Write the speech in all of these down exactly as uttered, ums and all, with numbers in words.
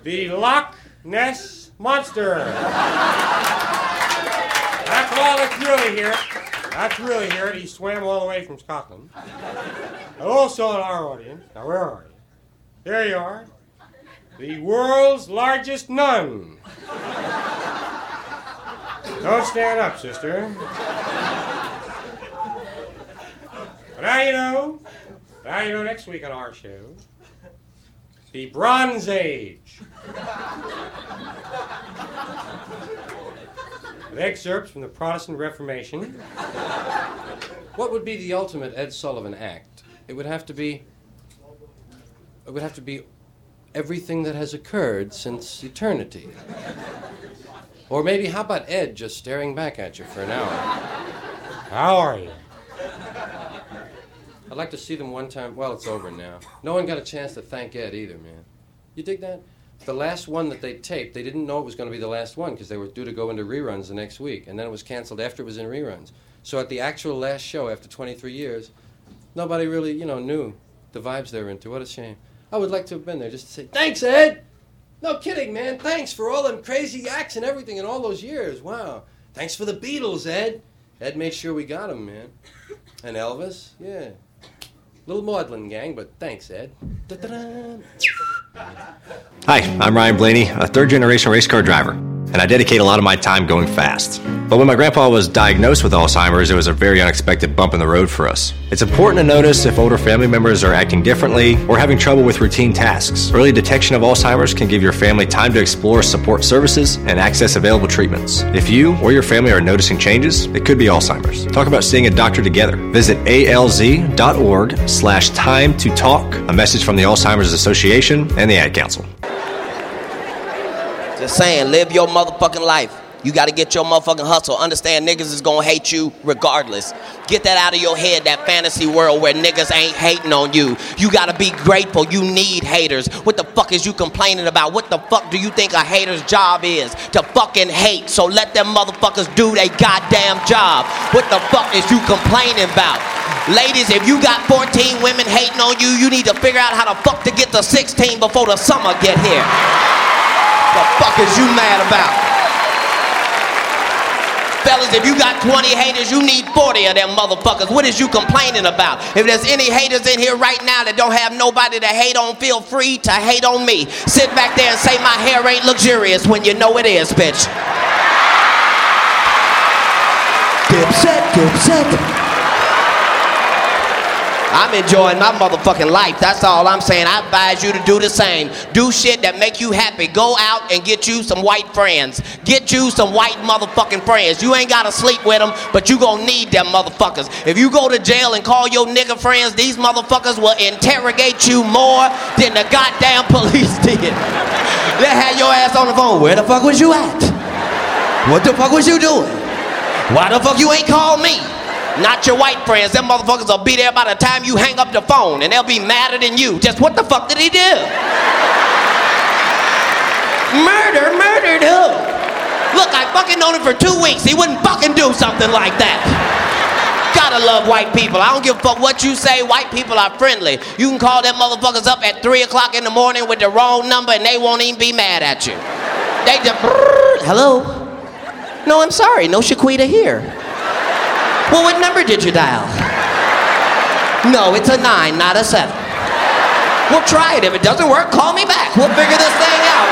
The Loch Ness Monster. That's all that's really here. That's really here. He swam all the way from Scotland. And also in our audience, now where are you? There you are. The world's largest nun. Don't stand up, sister. But now you know, now you know next week on our show, the Bronze Age. With excerpts from the Protestant Reformation. What would be the ultimate Ed Sullivan act? It would have to be, it would have to be everything that has occurred since eternity. Or maybe, how about Ed just staring back at you for an hour? How are you? I'd like to see them one time. Well, it's over now. No one got a chance to thank Ed either, man. You dig that? The last one that they taped, they didn't know it was going to be the last one because they were due to go into reruns the next week, and then it was canceled after it was in reruns. So at the actual last show after twenty-three years, nobody really, you know, knew the vibes they were into. What a shame. I would like to have been there just to say, thanks, Ed! No kidding, man. Thanks for all them crazy acts and everything in all those years. Wow. Thanks for the Beatles, Ed. Ed made sure we got them, man. And Elvis, yeah. Little maudlin gang, but thanks, Ed. Da-da-da. Hi, I'm Ryan Blaney, a third-generation race car driver, and I dedicate a lot of my time going fast. But when my grandpa was diagnosed with Alzheimer's, it was a very unexpected bump in the road for us. It's important to notice if older family members are acting differently or having trouble with routine tasks. Early detection of Alzheimer's can give your family time to explore support services and access available treatments. If you or your family are noticing changes, it could be Alzheimer's. Talk about seeing a doctor together. Visit alz.org slash time to talk. A message from the Alzheimer's Association and the Ad Council. Just saying, live your motherfucking life. You got to get your motherfucking hustle. Understand niggas is going to hate you regardless. Get that out of your head, that fantasy world where niggas ain't hating on you. You got to be grateful. You need haters. What the fuck is you complaining about? What the fuck do you think a hater's job is? To fucking hate. So let them motherfuckers do their goddamn job. What the fuck is you complaining about? Ladies, if you got fourteen women hating on you, you need to figure out how the fuck to get to sixteen before the summer get here. The fuck is you mad about? Fellas, if you got twenty haters, you need forty of them motherfuckers. What is you complaining about? If there's any haters in here right now that don't have nobody to hate on, feel free to hate on me. Sit back there and say my hair ain't luxurious when you know it is, bitch. Dipset, dipset. I'm enjoying my motherfucking life. That's all I'm saying. I advise you to do the same. Do shit that make you happy. Go out and get you some white friends. Get you some white motherfucking friends. You ain't gotta sleep with them, but you gonna need them motherfuckers. If you go to jail and call your nigga friends, these motherfuckers will interrogate you more than the goddamn police did. They had your ass on the phone. Where the fuck was you at? What the fuck was you doing? Why the fuck you ain't called me? Not your white friends. Them motherfuckers will be there by the time you hang up the phone, and they'll be madder than you. Just what the fuck did he do? Murder? Murdered who? Look, I fucking known him for two weeks. He wouldn't fucking do something like that. Gotta love white people. I don't give a fuck what you say. White people are friendly. You can call them motherfuckers up at three o'clock in the morning with the wrong number, and they won't even be mad at you. They just, hello? No, I'm sorry. No Shaquita here. Well, what number did you dial? No, it's a nine, not a seven. We'll try it. If it doesn't work, call me back. We'll figure this thing out.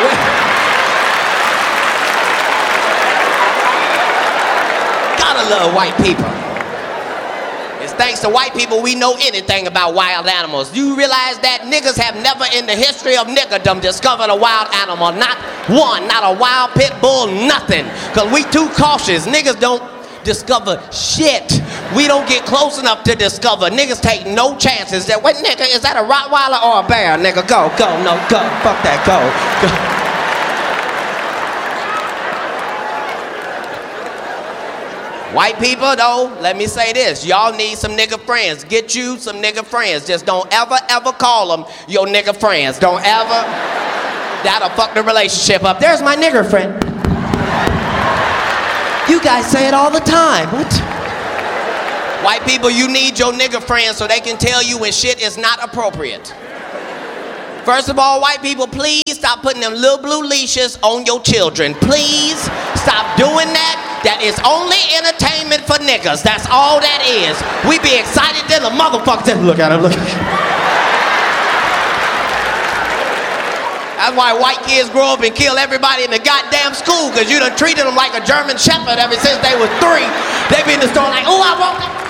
Gotta love white people. It's thanks to white people we know anything about wild animals. Do you realize that niggas have never in the history of niggerdom discovered a wild animal? Not one, not a wild pit bull, nothing. Because we too cautious. Niggas don't discover shit. We don't get close enough to discover. Niggas take no chances. That what nigga, is that a Rottweiler or a bear? Nigga, go, go, no, go, fuck that, go, go. White people, though, let me say this. Y'all need some nigga friends. Get you some nigga friends. Just don't ever, ever call them your nigga friends. Don't ever. That'll fuck the relationship up. There's my nigger friend. You guys say it all the time. What? White people, you need your nigga friends so they can tell you when shit is not appropriate. First of all, white people, please stop putting them little blue leashes on your children. Please stop doing that. That is only entertainment for niggas. That's all that is. We be excited till the motherfuckers just look at him, look at him. That's why white kids grow up and kill everybody in the goddamn school, because you done treated them like a German shepherd ever since they was three. They be in the store like, oh, I want that.